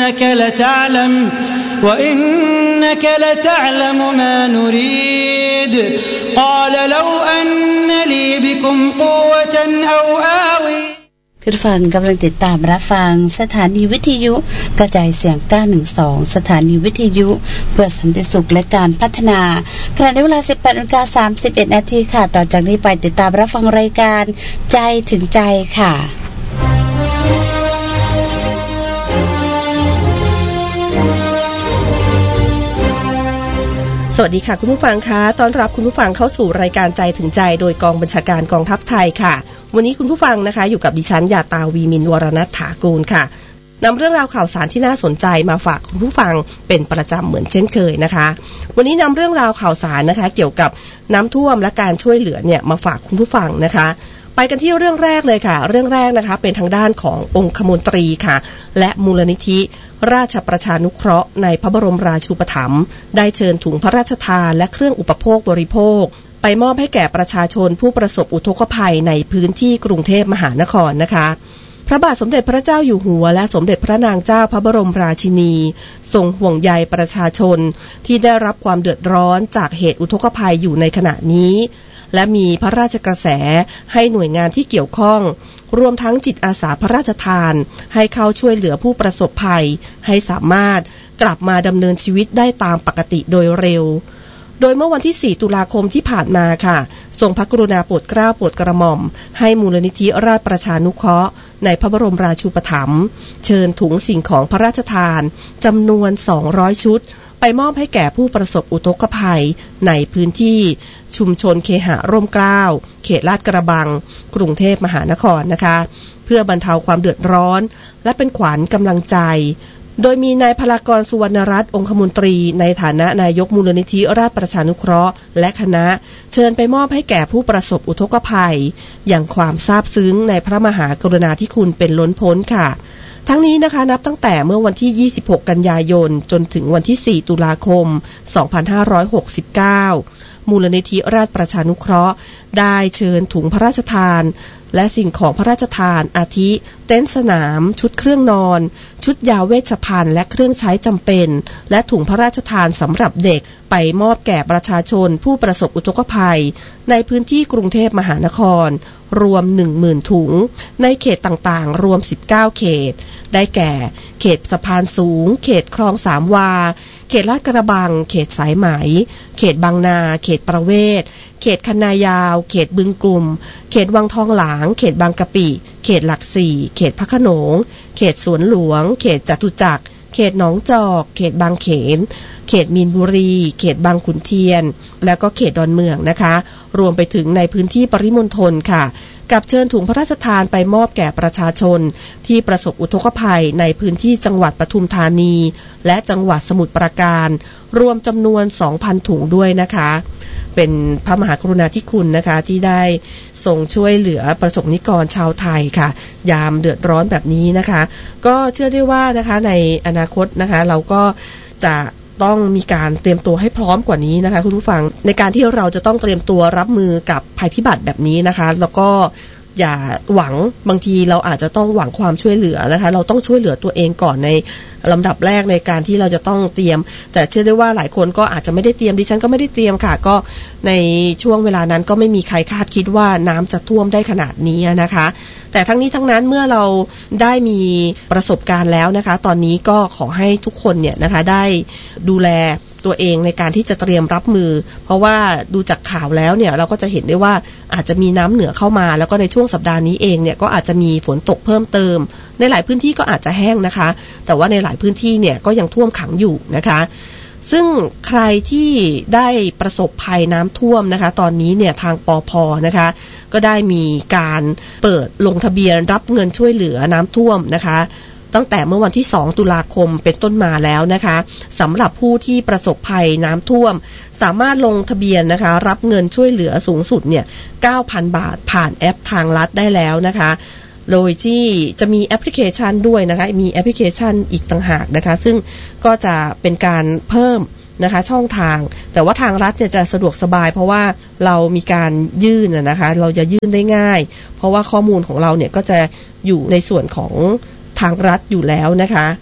إنك لتعلم ما نريد قال لو أن لي بكم قوة أو آوي คุณฟังกำลังติดตามรับฟังสถานีวิทยุกระจายเสียง912สถานีวิทยุเพื่อสันติสุขและการพัฒนาขณะเวลา 18:31 นาทีค่ะต่อจากนี้ไปติดตามรับฟังรายการใจถึงใจค่ะสวัสดีค่ะคุณผู้ฟังคะต้อนรับคุณผู้ฟังเข้าสู่รายการใจถึงใจโดยกองบัญชาการกองทัพไทยค่ะวันนี้คุณผู้ฟังนะคะอยู่กับดิฉันยาตาวีมินวรณัฐถากูลค่ะนำเรื่องราวข่าวสารที่น่าสนใจมาฝากคุณผู้ฟังเป็นประจำเหมือนเช่นเคยนะคะวันนี้นำเรื่องราวข่าวสารนะคะเกี่ยวกับน้ำท่วมและการช่วยเหลือเนี่ยมาฝากคุณผู้ฟังนะคะไปกันที่เรื่องแรกเลยค่ะเรื่องแรกนะคะเป็นทางด้านขององคมนตรีค่ะและมูลนิธิราชประชานุเคราะห์ในพระบรมราชูปถัมภ์ได้เชิญถุงพระราชทานและเครื่องอุปโภคบริโภคไปมอบให้แก่ประชาชนผู้ประสบอุทกภัยในพื้นที่กรุงเทพมหานครนะคะพระบาทสมเด็จพระเจ้าอยู่หัวและสมเด็จพระนางเจ้าพระบรมราชินีทรงห่วงใยประชาชนที่ได้รับความเดือดร้อนจากเหตุอุทกภัยอยู่ในขณะนี้และมีพระราชกระแสให้หน่วยงานที่เกี่ยวข้องรวมทั้งจิตอาสาพระราชทานให้เข้าช่วยเหลือผู้ประสบภัยให้สามารถกลับมาดำเนินชีวิตได้ตามปกติโดยเร็วโดยเมื่อวันที่4ตุลาคมที่ผ่านมาค่ะทรงพระกรุณาโปรดเกล้าโปรดกระหม่อมให้มูลนิธิราชประชานุเคราะห์ในพระบรมราชูปถัมภ์เชิญถุงสิ่งของพระราชทานจำนวน200ชุดไปมอบให้แก่ผู้ประสบอุทกภัยในพื้นที่ชุมชนเคหะร่มเกล้าเขตลาดกระบังกรุงเทพมหานครนะคะเพื่อบรรเทาความเดือดร้อนและเป็นขวัญกำลังใจโดยมีนายพลากรสุวรรณรัตน์องคมนตรีในฐานะนายกมูลนิธิราชประชานุเคราะห์และคณะเชิญไปมอบให้แก่ผู้ประสบอุทกภัยอย่างความซาบซึ้งในพระมหากรุณาธิคุณเป็นล้นพ้นค่ะทั้งนี้นะคะนับตั้งแต่เมื่อวันที่26กันยายนจนถึงวันที่4ตุลาคม2569มูลนิธิราชประชานุเคราะห์ได้เชิญถุงพระราชทานและสิ่งของพระราชทานอาทิเต็นท์สนามชุดเครื่องนอนชุดยาเวชภัณฑ์และเครื่องใช้จำเป็นและถุงพระราชทานสำหรับเด็กไปมอบแก่ประชาชนผู้ประสบอุทกภัยในพื้นที่กรุงเทพมหานครรวม 10,000 ถุงในเขตต่างๆรวม19เขตได้แก่เขตสะพานสูงเขตคลองสามวาเขตลาดกระบังเขตสายไหมเขตบางนาเขตประเวศเขตคันนายาวเขตบึงกลุ่มเขตวังทองหลางเขตบางกะปิเขตหลักสี่เขตพระโขนงเขตสวนหลวงเขตจตุจักรเขตหนองจอกเขตบางเขนเขตมีนบุรีเขตบางขุนเทียนแล้วก็เขตดอนเมืองนะคะรวมไปถึงในพื้นที่ปริมณฑลค่ะกับเชิญถุงพระราชทานไปมอบแก่ประชาชนที่ประสบอุทกภัยในพื้นที่จังหวัดปทุมธานีและจังหวัดสมุทรปราการรวมจำนวน 2,000 ถุงด้วยนะคะเป็นพระมหากรุณาธิคุณนะคะที่ได้ทรงช่วยเหลือประสบนิกรชาวไทยค่ะยามเดือดร้อนแบบนี้นะคะก็เชื่อได้ว่านะคะในอนาคตนะคะเราก็จะต้องมีการเตรียมตัวให้พร้อมกว่านี้นะคะคุณผู้ฟังในการที่เราจะต้องเตรียมตัวรับมือกับภัยพิบัติแบบนี้นะคะแล้วก็อย่าหวังบางทีเราอาจจะต้องหวังความช่วยเหลือนะคะเราต้องช่วยเหลือตัวเองก่อนในลำดับแรกในการที่เราจะต้องเตรียมแต่เชื่อได้ว่าหลายคนก็อาจจะไม่ได้เตรียมดิฉันก็ไม่ได้เตรียมค่ะก็ในช่วงเวลานั้นก็ไม่มีใครคาดคิดว่าน้ำจะท่วมได้ขนาดนี้นะคะแต่ทั้งนี้ทั้งนั้นเมื่อเราได้มีประสบการณ์แล้วนะคะตอนนี้ก็ขอให้ทุกคนเนี่ยนะคะได้ดูแลตัวเองในการที่จะเตรียมรับมือเพราะว่าดูจากข่าวแล้วเนี่ยเราก็จะเห็นได้ว่าอาจจะมีน้ำเหนือเข้ามาแล้วก็ในช่วงสัปดาห์นี้เองเนี่ยก็อาจจะมีฝนตกเพิ่มเติมในหลายพื้นที่ก็อาจจะแห้งนะคะแต่ว่าในหลายพื้นที่เนี่ยก็ยังท่วมขังอยู่นะคะซึ่งใครที่ได้ประสบภัยน้ำท่วมนะคะตอนนี้เนี่ยทางปภ.นะคะก็ได้มีการเปิดลงทะเบียนรับเงินช่วยเหลือน้ำท่วมนะคะตั้งแต่เมื่อวันที่2ตุลาคมเป็นต้นมาแล้วนะคะสำหรับผู้ที่ประสบภัยน้ำท่วมสามารถลงทะเบียนนะคะรับเงินช่วยเหลือสูงสุดเนี่ย 9,000 บาทผ่านแอปทางลัดได้แล้วนะคะโดยที่จะมีแอปพลิเคชันด้วยนะคะมีแอปพลิเคชันอีกต่างหากนะคะซึ่งก็จะเป็นการเพิ่มนะคะช่องทางแต่ว่าทางรัฐเนี่ยจะสะดวกสบายเพราะว่าเรามีการยื่นนะคะเราจะยื่นได้ง่ายเพราะว่าข้อมูลของเราเนี่ยก็จะอยู่ในส่วนของทางรัฐอยู่แล้วนะคะ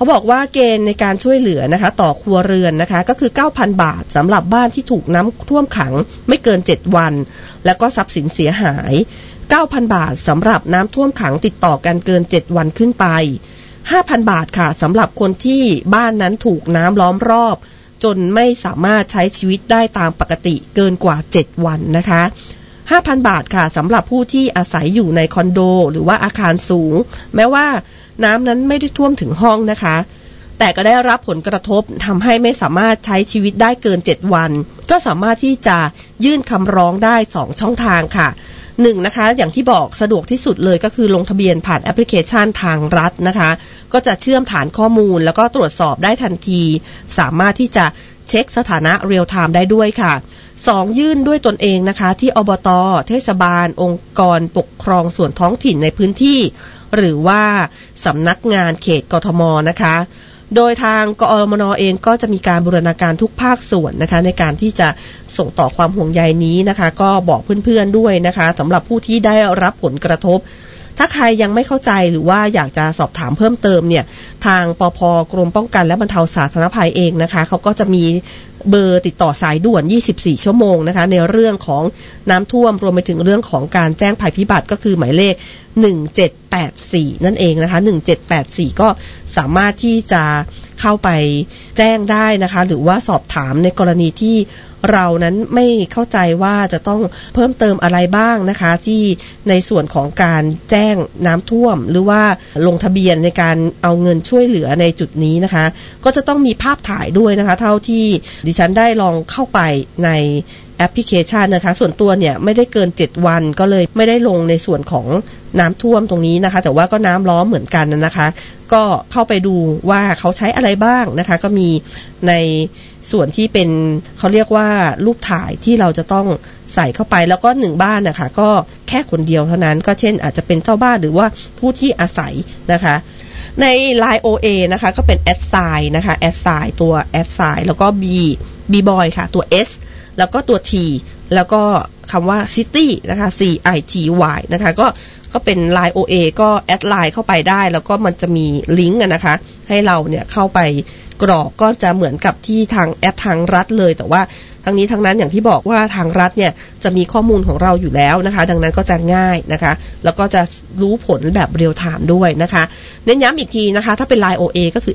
เขาบอกว่าเกณฑ์ในการช่วยเหลือนะคะต่อครัวเรือนนะคะก็คือ 9,000 บาทสำหรับบ้านที่ถูกน้ำท่วมขังไม่เกิน7วันแล้วก็ทรัพย์สินเสียหาย 9,000 บาทสำหรับน้ำท่วมขังติดต่อกันเกิน7วันขึ้นไป 5,000 บาทค่ะสำหรับคนที่บ้านนั้นถูกน้ำล้อมรอบจนไม่สามารถใช้ชีวิตได้ตามปกติเกินกว่า7วันนะคะ 5,000 บาทค่ะสำหรับผู้ที่อาศัยอยู่ในคอนโดหรือว่าอาคารสูงแม้ว่าน้ำนั้นไม่ได้ท่วมถึงห้องนะคะแต่ก็ได้รับผลกระทบทำให้ไม่สามารถใช้ชีวิตได้เกิน7วันก็สามารถที่จะยื่นคำร้องได้2ช่องทางค่ะ1นะคะอย่างที่บอกสะดวกที่สุดเลยก็คือลงทะเบียนผ่านแอปพลิเคชันทางรัฐนะคะก็จะเชื่อมฐานข้อมูลแล้วก็ตรวจสอบได้ทันทีสามารถที่จะเช็คสถานะเรียลไทม์ได้ด้วยค่ะ2ยื่นด้วยตนเองนะคะที่อบต.เทศบาลองค์กรปกครองส่วนท้องถิ่นในพื้นที่หรือว่าสำนักงานเขตกทม.นะคะโดยทางกอมน.เองก็จะมีการบูรณาการทุกภาคส่วนนะคะในการที่จะส่งต่อความห่วงใยนี้นะคะก็บอกเพื่อนๆด้วยนะคะสำหรับผู้ที่ได้รับผลกระทบถ้าใครยังไม่เข้าใจหรือว่าอยากจะสอบถามเพิ่มเติมเนี่ยทางปภ.กรมป้องกันและบรรเทาสาธารณภัยเองนะคะเขาก็จะมีเบอร์ติดต่อสายด่วน24ชั่วโมงนะคะในเรื่องของน้ำท่วมรวมไปถึงเรื่องของการแจ้งภัยพิบัติก็คือหมายเลข1784นั่นเองนะคะ1784ก็สามารถที่จะเข้าไปแจ้งได้นะคะหรือว่าสอบถามในกรณีที่เรานั้นไม่เข้าใจว่าจะต้องเพิ่มเติมอะไรบ้างนะคะที่ในส่วนของการแจ้งน้ำท่วมหรือว่าลงทะเบียนในการเอาเงินช่วยเหลือในจุดนี้นะคะก็จะต้องมีภาพถ่ายด้วยนะคะเท่าที่ดิฉันได้ลองเข้าไปในแอปพลิเคชันนะคะส่วนตัวเนี่ยไม่ได้เกิน7วันก็เลยไม่ได้ลงในส่วนของน้ำท่วมตรงนี้นะคะแต่ว่าก็น้ำล้อมเหมือนกันนะคะก็เข้าไปดูว่าเขาใช้อะไรบ้างนะคะก็มีในส่วนที่เป็นเขาเรียกว่ารูปถ่ายที่เราจะต้องใส่เข้าไปแล้วก็1บ้านนะคะก็แค่คนเดียวเท่านั้นก็เช่นอาจจะเป็นเจ้าบ้านหรือว่าผู้ที่อาศัยนะคะใน Line OA นะคะก็เป็น @sign นะคะ @sign ตัว @sign แล้วก็ B boy ค่ะตัว S แล้วก็ตัว T แล้วก็คำว่า city นะคะ CITY นะคะก็เป็น Line OA ก็แอดไลน์เข้าไปได้แล้วก็มันจะมีลิงก์นะคะให้เราเนี่ยเข้าไปกรอกก็จะเหมือนกับที่ทางแอปทางรัฐเลยแต่ว่าทั้งนี้ทั้งนั้นอย่างที่บอกว่าทางรัฐเนี่ยจะมีข้อมูลของเราอยู่แล้วนะคะดังนั้นก็จะง่ายนะคะแล้วก็จะรู้ผลแบบเรียลไทม์ด้วยนะคะเน้นย้ำอีกทีนะคะถ้าเป็น Line OA ก็คือ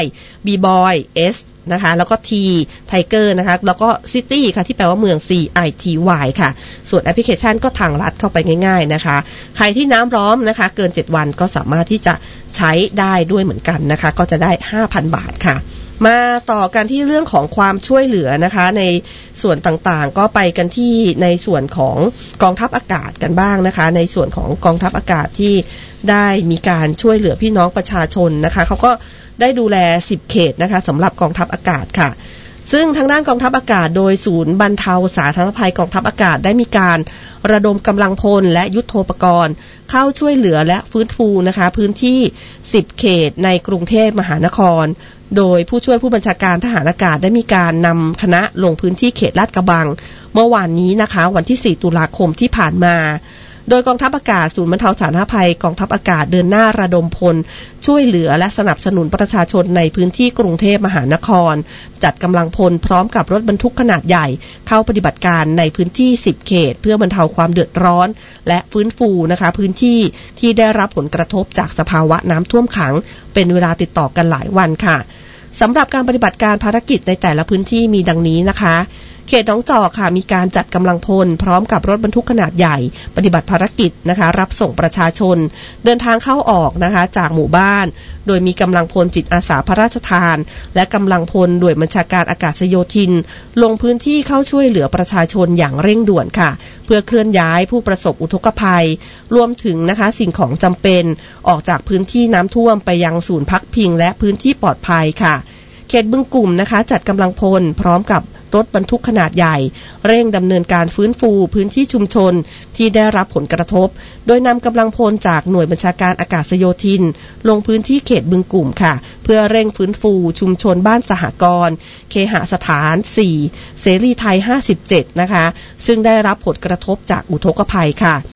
@bboy s นะคะแล้วก็ T Tiger นะคะแล้วก็ City ค่ะที่แปลว่าเมือง CITY ค่ะส่วนแอปพลิเคชันก็ทางรัฐเข้าไปง่ายๆนะคะใครที่น้ำล้อมนะคะเกิน7วันก็สามารถที่จะใช้ได้ด้วยเหมือนกันนะคะก็จะได้ 5,000 บาทค่ะมาต่อกันที่เรื่องของความช่วยเหลือนะคะในส่วนต่างๆก็ไปกันที่ในส่วนของกองทัพอากาศกันบ้างนะคะในส่วนของกองทัพอากาศที่ได้มีการช่วยเหลือพี่น้องประชาชนนะคะเขาก็ได้ดูแล10เขตนะคะสำหรับกองทัพอากาศค่ะซึ่งทางด้านกองทัพอากาศโดยศูนย์บรรเทาสาธารณภัยกองทัพอากาศได้มีการระดมกำลังพลและยุทโธปกรณ์เข้าช่วยเหลือและฟื้นฟูนะคะพื้นที่10เขตในกรุงเทพมหานครโดยผู้ช่วยผู้บัญชาการทหารอากาศได้มีการนำคณะลงพื้นที่เขตลาดกระบังเมื่อวานนี้นะคะวันที่4ตุลาคมที่ผ่านมาโดยกองทัพอากาศศูนย์บรรเทาสาธารณภัยกองทัพอากาศเดินหน้าระดมพลช่วยเหลือและสนับสนุนประชาชนในพื้นที่กรุงเทพมหานครจัดกำลังพลพร้อมกับรถบรรทุกขนาดใหญ่เข้าปฏิบัติการในพื้นที่10เขตเพื่อบรรเทาความเดือดร้อนและฟื้นฟูนะคะพื้นที่ที่ได้รับผลกระทบจากสภาวะน้ำท่วมขังเป็นเวลาติดต่อกันหลายวันค่ะสำหรับการปฏิบัติการภารกิจในแต่ละพื้นที่มีดังนี้นะคะเขตหนองจอกค่ะมีการจัดกำลังพลพร้อมกับรถบรรทุกขนาดใหญ่ปฏิบัติภารกิจนะคะรับส่งประชาชนเดินทางเข้าออกนะคะจากหมู่บ้านโดยมีกำลังพลจิตอาสาพระราชทานและกำลังพลหน่วยบัญชาการอากาศโยธินลงพื้นที่เข้าช่วยเหลือประชาชนอย่างเร่งด่วนค่ะเพื่อเคลื่อนย้ายผู้ประสบอุทกภัยรวมถึงนะคะสิ่งของจำเป็นออกจากพื้นที่น้ำท่วมไปยังศูนย์พักพิงและพื้นที่ปลอดภัยค่ะเขตบึงกลุ่มนะคะจัดกำลังพลพร้อมกับรถบรรทุกขนาดใหญ่เร่งดำเนินการฟื้นฟูพื้นที่ชุมชนที่ได้รับผลกระทบโดยนำกำลังพลจากหน่วยบัญชาการอากาศโยธินลงพื้นที่เขตบึงกลุ่มค่ะเพื่อเร่งฟื้นฟูชุมชนบ้านสหกรณ์เคหสถาน4เสรีไทย57นะคะซึ่งได้รับผลกระทบจากอุทกภัยค่ะเข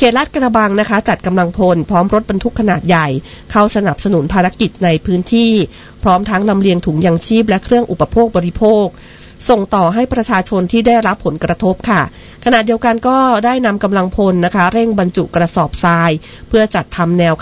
เขตลาดกระบังนะคะจัดกำลังพลพร้อมรถบรรทุกขนาดใหญ่เข้าสนับสนุนภารกิจในพื้นที่พร้อมทั้งลำเลียงถุงยังชีพและเครื่องอุปโภคบริโภคส่งต่อให้ประชาชนที่ได้รับผลกระทบค่ะขณะเดียวกันก็ได้นำกำลังพลนะคะเร่งบรรจุกระสอบทรายเพื่อจัดทำแนว